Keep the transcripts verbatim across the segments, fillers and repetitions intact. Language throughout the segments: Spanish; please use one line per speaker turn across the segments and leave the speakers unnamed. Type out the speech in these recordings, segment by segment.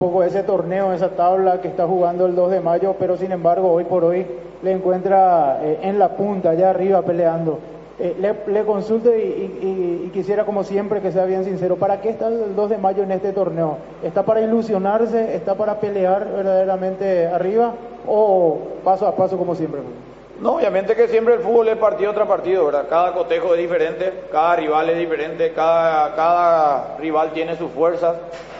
poco ese torneo, esa tabla que está jugando el dos de mayo, pero sin embargo hoy por hoy le encuentra eh, en la punta, allá arriba peleando. Eh, le, le consulto y, y, y quisiera como siempre que sea bien sincero, ¿para qué está el dos de mayo en este torneo? ¿Está para ilusionarse? ¿Está para pelear verdaderamente arriba? ¿O paso a paso como siempre?
No, obviamente que siempre el fútbol es partido tras partido, ¿verdad? Cada cotejo es diferente, cada rival es diferente, cada, cada rival tiene sus fuerzas.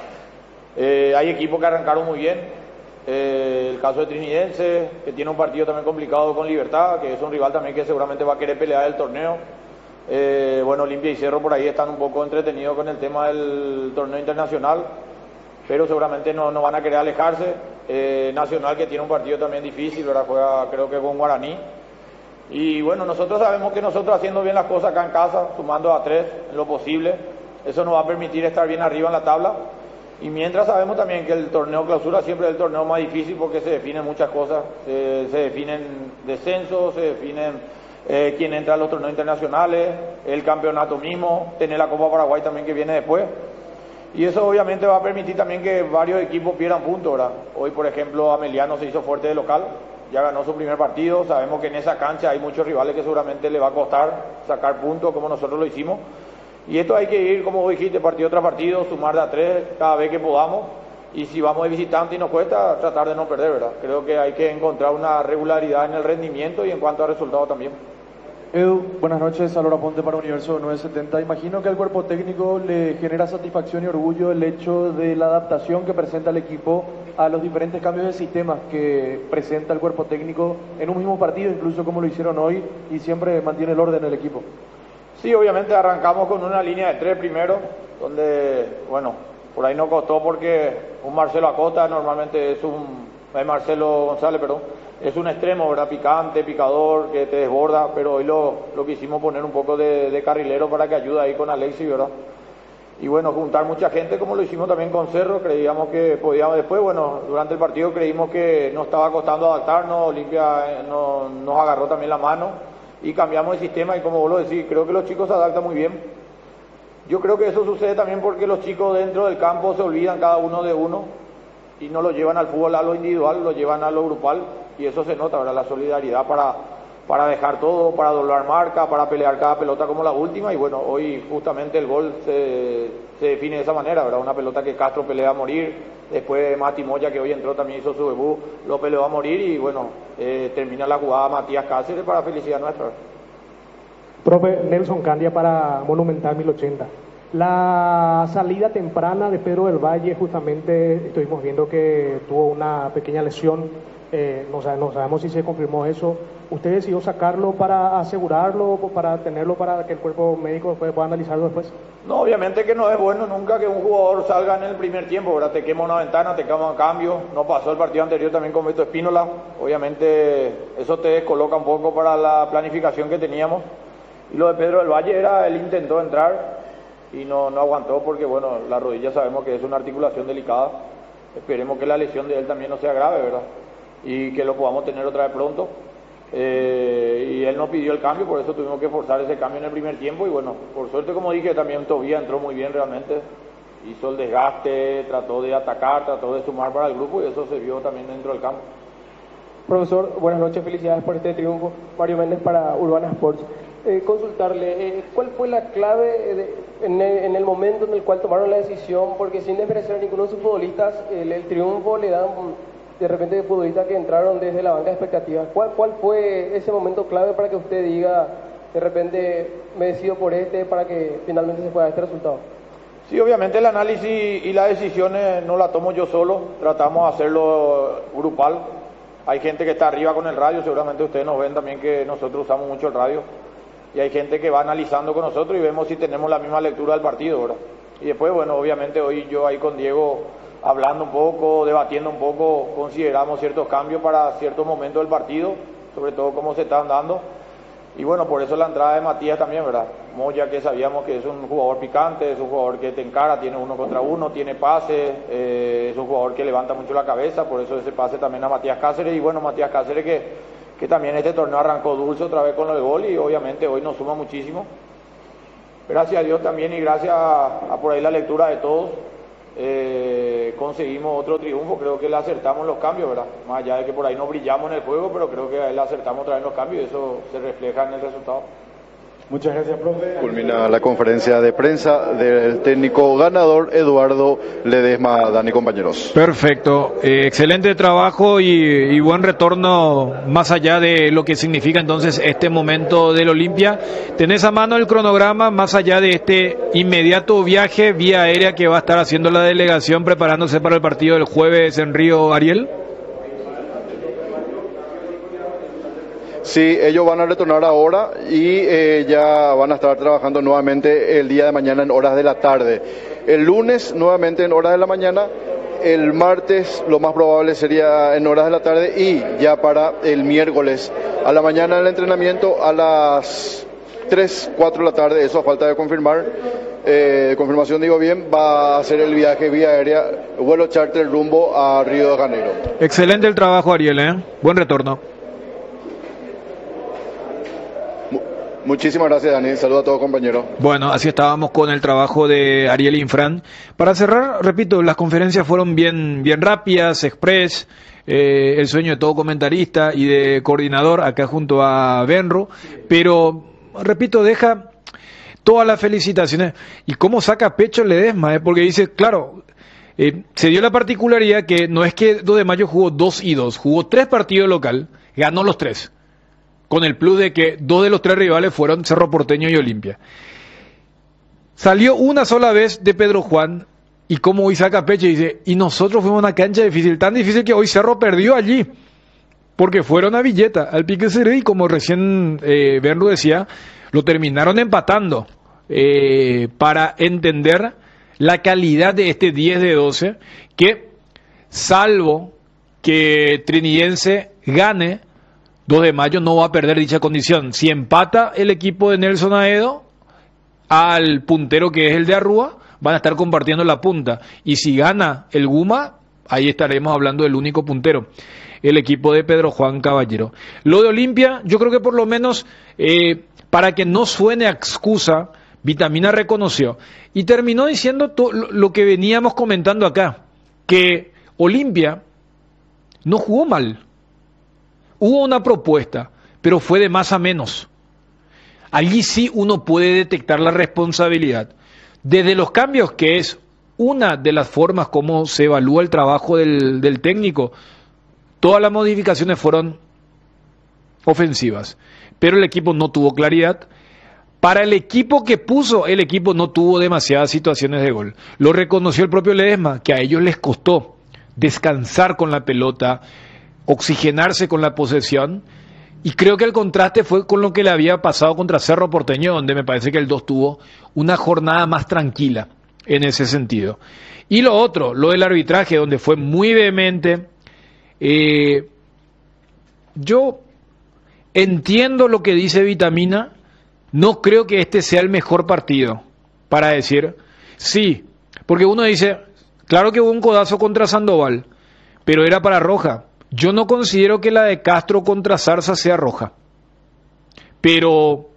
Eh, hay equipos que arrancaron muy bien, eh, el caso de Trinidense, que tiene un partido también complicado con Libertad, que es un rival también que seguramente va a querer pelear el torneo. Eh, bueno, Olimpia y Cerro por ahí están un poco entretenidos con el tema del torneo internacional, pero seguramente no, no van a querer alejarse. Eh, Nacional, que tiene un partido también difícil, ¿verdad? Juega creo que con Guaraní. Y bueno, nosotros sabemos que nosotros haciendo bien las cosas acá en casa, sumando a tres en lo posible, eso nos va a permitir estar bien arriba en la tabla. Y mientras sabemos también que el torneo clausura siempre es el torneo más difícil porque se definen muchas cosas, se, se definen descensos, se definen eh, quién entra a los torneos internacionales, el campeonato mismo, tener la Copa Paraguay también que viene después. Y eso obviamente va a permitir también que varios equipos pierdan puntos, ¿verdad? Hoy, por ejemplo, Ameliano se hizo fuerte de local, ya ganó su primer partido, sabemos que en esa cancha hay muchos rivales que seguramente le va a costar sacar puntos como nosotros lo hicimos. Y esto hay que ir, como vos dijiste, partido tras partido, sumar de a tres cada vez que podamos. Y si vamos de visitante y nos cuesta, tratar de no perder, ¿verdad? Creo que hay que encontrar una regularidad en el rendimiento y en cuanto a resultados también.
Edu, buenas noches, Salvador Aponte para Universo nueve setenta. Imagino que al cuerpo técnico le genera satisfacción y orgullo el hecho de la adaptación que presenta el equipo a los diferentes cambios de sistemas que presenta el cuerpo técnico en un mismo partido, incluso como lo hicieron hoy, y siempre mantiene el orden del equipo.
Sí, obviamente arrancamos con una línea de tres primero, donde, bueno, por ahí no costó porque un Marcelo Acosta normalmente es un, eh, Marcelo González, perdón, es un extremo, ¿verdad? Picante, picador, que te desborda, pero hoy lo, lo quisimos poner un poco de, de carrilero para que ayude ahí con Alexis, ¿verdad? Y bueno, juntar mucha gente como lo hicimos también con Cerro, creíamos que podíamos después, bueno, durante el partido creímos que nos estaba costando adaptarnos, Olimpia no, nos agarró también la mano y cambiamos el sistema y como vos lo decís, creo que los chicos se adaptan muy bien. Yo creo que eso sucede también porque los chicos dentro del campo se olvidan cada uno de uno y no lo llevan al fútbol a lo individual, lo llevan a lo grupal y eso se nota, ¿verdad? La solidaridad para, para dejar todo, para doblar marca, para pelear cada pelota como la última y bueno, hoy justamente el gol se, se define de esa manera, ¿verdad? Una pelota que Castro pelea a morir, después Mati Moya que hoy entró también hizo su debut, lo peleó a morir y bueno, eh, termina la jugada Matías Cáceres para felicidad nuestra.
Profe, Nelson Candia para Monumental mil ochenta. La salida temprana de Pedro del Valle, justamente estuvimos viendo que tuvo una pequeña lesión, eh, no, sabe, no sabemos si se confirmó eso. ¿Usted decidió sacarlo para asegurarlo, para tenerlo para que el cuerpo médico después pueda analizarlo después?
No, obviamente que no es bueno nunca que un jugador salga en el primer tiempo, ¿verdad? Te quema una ventana, te quema un cambio. No pasó el partido anterior también con Beto Espínola. Obviamente eso te descoloca un poco para la planificación que teníamos. Y lo de Pedro del Valle era, él intentó entrar y no, no aguantó porque, bueno, la rodilla sabemos que es una articulación delicada. Esperemos que la lesión de él también no sea grave, ¿verdad? Y que lo podamos tener otra vez pronto. Eh, y él no pidió el cambio, por eso tuvimos que forzar ese cambio en el primer tiempo y bueno, por suerte como dije también Tobía entró muy bien realmente, hizo el desgaste, trató de atacar, trató de sumar para el grupo y eso se vio también dentro del campo.
Profesor, buenas noches, felicidades por este triunfo. Mario Méndez para Urbana Sports. Eh, consultarle, eh, ¿cuál fue la clave de, en, el, en el momento en el cual tomaron la decisión? Porque sin desmerecer a ninguno de sus futbolistas, el, el triunfo le dan de repente de futbolistas que entraron desde la banca de expectativas. ¿Cuál, ¿Cuál fue ese momento clave para que usted diga, de repente me decido por este para que finalmente se pueda dar este resultado?
Sí, obviamente el análisis y las decisiones no las tomo yo solo, tratamos de hacerlo grupal. Hay gente que está arriba con el radio, seguramente ustedes nos ven también que nosotros usamos mucho el radio. Y hay gente que va analizando con nosotros y vemos si tenemos la misma lectura del partido, ¿verdad? Y después, bueno, obviamente hoy yo ahí con Diego hablando un poco, debatiendo un poco, consideramos ciertos cambios para ciertos momentos del partido, sobre todo cómo se están dando. Y bueno, por eso la entrada de Matías también, ¿verdad? Moya, que sabíamos que es un jugador picante, es un jugador que te encara, tiene uno contra uno, tiene pase, eh, es un jugador que levanta mucho la cabeza, por eso ese pase también a Matías Cáceres. Y bueno, Matías Cáceres que, que también este torneo arrancó dulce otra vez con el gol y obviamente hoy nos suma muchísimo. Gracias a Dios también y gracias a, a por ahí la lectura de todos. eh, conseguimos otro triunfo. Creo que le acertamos los cambios, ¿verdad? Más allá de que por ahí no brillamos en el juego, pero creo que le acertamos otra vez los cambios y eso se refleja en el resultado.
Muchas gracias, profe.
Culmina la conferencia de prensa del técnico ganador Eduardo Ledesma. Dani, compañeros.
Perfecto, eh, excelente trabajo y, y buen retorno más allá de lo que significa entonces este momento del Olimpia. ¿Tenés a mano el cronograma más allá de este inmediato viaje vía aérea que va a estar haciendo la delegación preparándose para el partido del jueves en Río, Ariel?
Sí, ellos van a retornar ahora y eh, ya van a estar trabajando nuevamente el día de mañana en horas de la tarde. El lunes nuevamente en horas de la mañana, el martes lo más probable sería en horas de la tarde y ya para el miércoles a la mañana el entrenamiento a las tres, cuatro de la tarde, eso a falta de confirmar, eh, confirmación digo bien, va a hacer el viaje vía aérea, vuelo charter rumbo a Río de Janeiro.
Excelente el trabajo, Ariel, ¿eh? Buen retorno.
Muchísimas gracias, Dani. Saludos a todos, compañeros.
Bueno, así estábamos con el trabajo de Ariel Infran. Para cerrar, repito, las conferencias fueron bien, bien rápidas, express, eh, el sueño de todo comentarista y de coordinador acá junto a Benro, pero, repito, deja todas las felicitaciones. Y cómo saca pecho Ledesma, eh, porque dice, claro, eh, se dio la particularidad que no es que dos de mayo jugó dos y dos, jugó tres partidos local, ganó los tres. Con el plus de que dos de los tres rivales fueron Cerro Porteño y Olimpia. Salió una sola vez de Pedro Juan, y como hoy saca pecho y dice, y nosotros fuimos a una cancha difícil, tan difícil que hoy Cerro perdió allí, porque fueron a Villeta, al Pique Cerí, y como recién eh, Benro decía, lo terminaron empatando, eh, para entender la calidad de este diez de doce, que salvo que Trinidense gane, dos de mayo no va a perder dicha condición. Si empata el equipo de Nelson Aedo al puntero que es el de Arrúa, van a estar compartiendo la punta. Y si gana el Guma, ahí estaremos hablando del único puntero, el equipo de Pedro Juan Caballero. Lo de Olimpia, yo creo que por lo menos, eh, para que no suene a excusa, Vitamina reconoció. Y terminó diciendo to- lo que veníamos comentando acá, que Olimpia no jugó mal. Hubo una propuesta, pero fue de más a menos. Allí sí uno puede detectar la responsabilidad. Desde los cambios, que es una de las formas como se evalúa el trabajo del, del técnico, todas las modificaciones fueron ofensivas, pero el equipo no tuvo claridad. Para el equipo que puso, el equipo no tuvo demasiadas situaciones de gol. Lo reconoció el propio Ledesma, que a ellos les costó descansar con la pelota, oxigenarse con la posesión, y creo que el contraste fue con lo que le había pasado contra Cerro Porteño, donde me parece que el dos tuvo una jornada más tranquila en ese sentido. Y lo otro, lo del arbitraje, donde fue muy vehemente. Eh, yo entiendo lo que dice Vitamina, no creo que este sea el mejor partido para decir, sí, porque uno dice, claro que hubo un codazo contra Sandoval, pero era para roja. Yo no considero que la de Castro contra Zarza sea roja, pero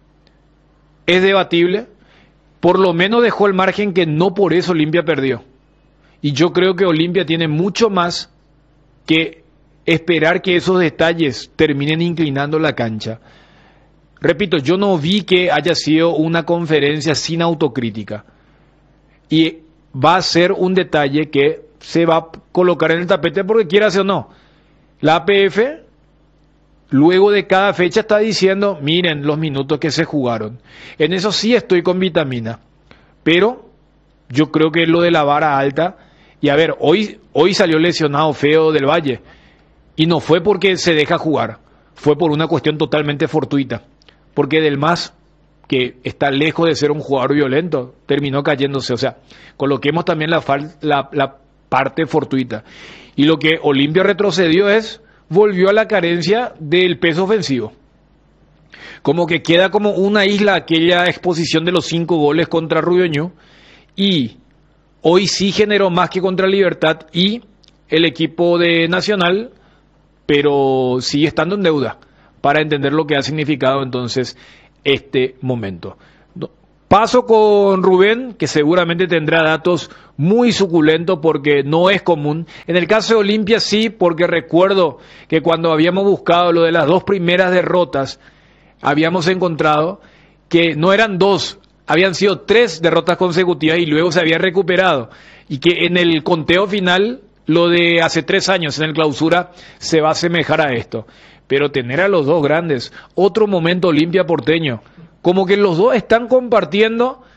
es debatible. Por lo menos dejó el margen que no por eso Olimpia perdió. Y yo creo que Olimpia tiene mucho más que esperar que esos detalles terminen inclinando la cancha. Repito, yo no vi que haya sido una conferencia sin autocrítica. Y va a ser un detalle que se va a colocar en el tapete porque quieras o no. La A P F, luego de cada fecha, está diciendo, miren los minutos que se jugaron. En eso sí estoy con Vitamina, pero yo creo que es lo de la vara alta. Y a ver, hoy, hoy salió lesionado Feo del Valle, y no fue porque se deja jugar, fue por una cuestión totalmente fortuita, porque Del Mas, que está lejos de ser un jugador violento, terminó cayéndose. O sea, coloquemos también la, la, la parte fortuita. Y lo que Olimpia retrocedió es, volvió a la carencia del peso ofensivo. Como que queda como una isla aquella exposición de los cinco goles contra Rubeño, y hoy sí generó más que contra Libertad y el equipo de Nacional, pero sigue estando en deuda para entender lo que ha significado entonces este momento. Paso con Rubén, que seguramente tendrá datos muy suculentos porque no es común. En el caso de Olimpia sí, porque recuerdo que cuando habíamos buscado lo de las dos primeras derrotas, habíamos encontrado que no eran dos, habían sido tres derrotas consecutivas y luego se había recuperado. Y que en el conteo final, lo de hace tres años en el clausura, se va a asemejar a esto. Pero tener a los dos grandes, otro momento Olimpia Porteño, como que los dos están compartiendo